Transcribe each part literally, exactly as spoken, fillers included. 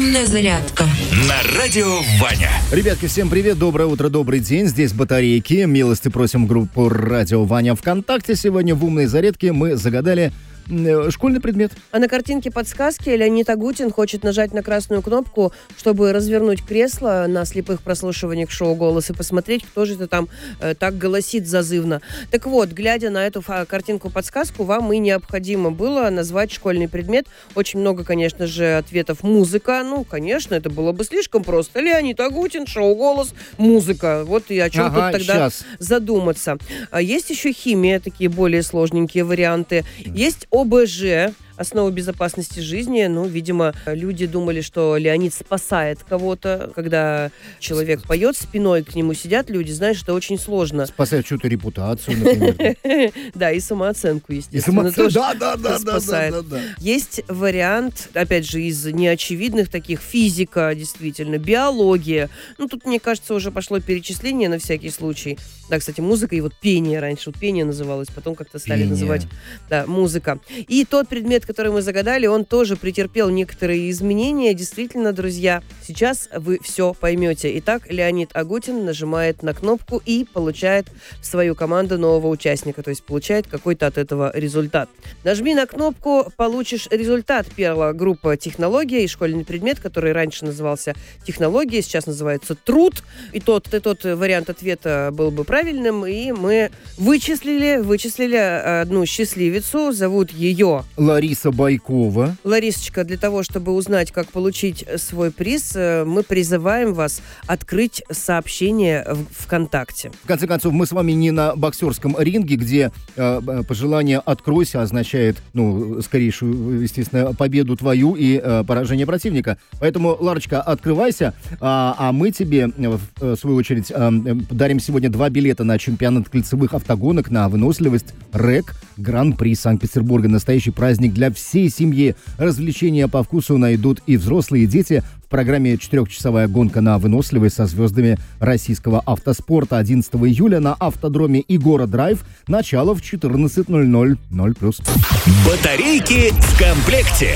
Умная зарядка на радио Ваня. Ребятки, всем привет, доброе утро, добрый день. Здесь батарейки. Милости просим в группу Радио Ваня ВКонтакте. Сегодня в умной зарядке мы загадали школьный предмет. А на картинке подсказки Леонид Агутин хочет нажать на красную кнопку, чтобы развернуть кресло на слепых прослушиваниях шоу «Голос» и посмотреть, кто же это там э, так голосит зазывно. Так вот, глядя на эту фа- картинку-подсказку, вам и необходимо было назвать школьный предмет. Очень много, конечно же, ответов «музыка». Ну, конечно, это было бы слишком просто. Леонид Агутин, шоу «Голос», музыка. Вот и о чем ага, тут тогда сейчас. задуматься. А есть еще химия, такие более сложненькие варианты. Есть О Б Ж, основа безопасности жизни. Ну, видимо, люди думали, что Леонид спасает кого-то. Когда человек поет, спиной к нему сидят люди, знаешь, это очень сложно. Спасает чью-то репутацию, например. Да, и самооценку, естественно, тоже Да, да, да, спасает. да, да, да. Есть вариант, опять же, из неочевидных таких: физика, действительно, биология. Ну, тут, мне кажется, уже пошло перечисление на всякий случай. Да, кстати, музыка и вот пение раньше. Вот пение называлось, потом как-то стали Пение. называть, да, музыка. И тот предмет, который мы загадали, он тоже претерпел некоторые изменения. Действительно, друзья, сейчас вы все поймете. Итак, Леонид Агутин нажимает на кнопку и получает в свою команду нового участника, то есть получает какой-то от этого результат. Нажми на кнопку, получишь результат. Первая группа «Технология» и школьный предмет, который раньше назывался «Технология», сейчас называется «Труд». И тот, и тот вариант ответа был бы правильным, и мы вычислили, вычислили одну счастливицу, зовут ее Лариса Байкова. Ларисочка, для того, чтобы узнать, как получить свой приз, мы призываем вас открыть сообщение в ВКонтакте. В конце концов, мы с вами не на боксерском ринге, где э, пожелание «откройся» означает, ну, скорейшую, естественно, победу твою и э, поражение противника. Поэтому, Ларочка, открывайся, а, а мы тебе, в свою очередь, э, дарим сегодня два билета на чемпионат кольцевых автогонок на выносливость РЭК Гран-при Санкт-Петербурга. Настоящий праздник для всей семьи. Развлечения по вкусу найдут и взрослые, и дети. В программе четырехчасовая гонка на выносливость со звездами российского автоспорта. одиннадцатого июля на автодроме Игора Драйв. Начало в четырнадцать ноль ноль. ноль плюс. Батарейки в комплекте.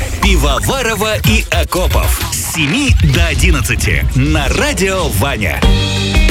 Пивоварова и Акопов. С семи до одиннадцати на радио Ваня.